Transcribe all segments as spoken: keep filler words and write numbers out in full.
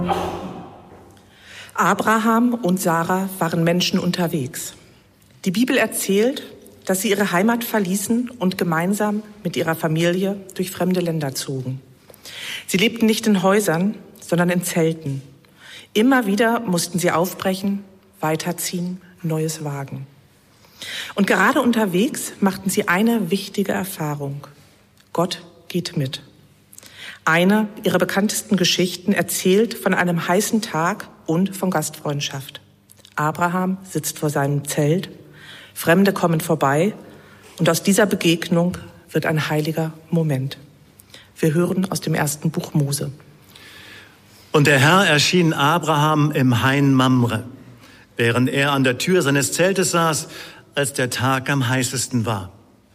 Abraham und Sarah waren Menschen unterwegs. Die Bibel erzählt, dass sie ihre Heimat verließen und gemeinsam mit ihrer Familie durch fremde Länder zogen. Sie lebten nicht in Häusern, sondern in Zelten. Immer wieder mussten sie aufbrechen, weiterziehen, Neues wagen. Und gerade unterwegs machten sie eine wichtige Erfahrung. Gott geht mit. Eine ihrer bekanntesten Geschichten erzählt von einem heißen Tag und von Gastfreundschaft. Abraham sitzt vor seinem Zelt, Fremde kommen vorbei und aus dieser Begegnung wird ein heiliger Moment. Wir hören aus dem ersten Buch Mose. Und der Herr erschien Abraham im Hain Mamre, während er an der Tür seines Zeltes saß, als der Tag am heißesten war.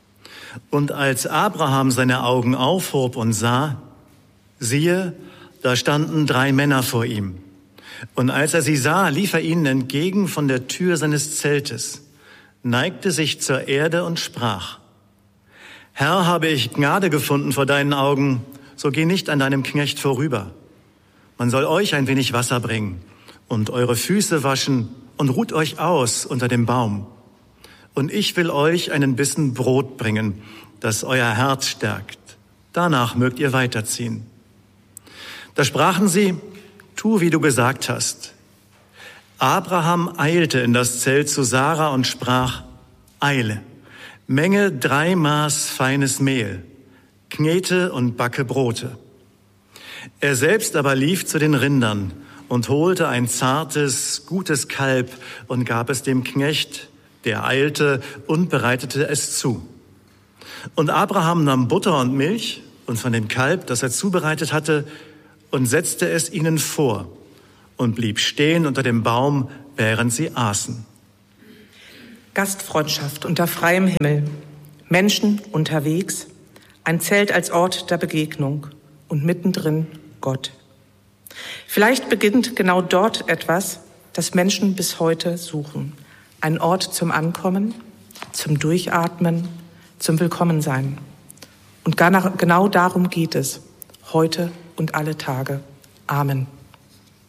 Und als Abraham seine Augen aufhob und sah, siehe, da standen drei Männer vor ihm. Und als er sie sah, lief er ihnen entgegen von der Tür seines Zeltes, neigte sich zur Erde und sprach: Herr, habe ich Gnade gefunden vor deinen Augen, so geh nicht an deinem Knecht vorüber. Man soll euch ein wenig Wasser bringen und eure Füße waschen und ruht euch aus unter dem Baum. Und ich will euch einen Bissen Brot bringen, das euer Herz stärkt. Danach mögt ihr weiterziehen. Da sprachen sie: Tu, wie du gesagt hast. Abraham eilte in das Zelt zu Sarah und sprach: Eile, menge drei Maß feines Mehl, knete und backe Brote. Er selbst aber lief zu den Rindern und holte ein zartes, gutes Kalb und gab es dem Knecht, der eilte und bereitete es zu. Und Abraham nahm Butter und Milch und von dem Kalb, das er zubereitet hatte, und setzte es ihnen vor und blieb stehen unter dem Baum, während sie aßen. Gastfreundschaft unter freiem Himmel, Menschen unterwegs, ein Zelt als Ort der Begegnung und mittendrin Gott. Vielleicht beginnt genau dort etwas, das Menschen bis heute suchen. Ein Ort zum Ankommen, zum Durchatmen, zum Willkommensein. Und genau darum geht es, heute und alle Tage. Amen.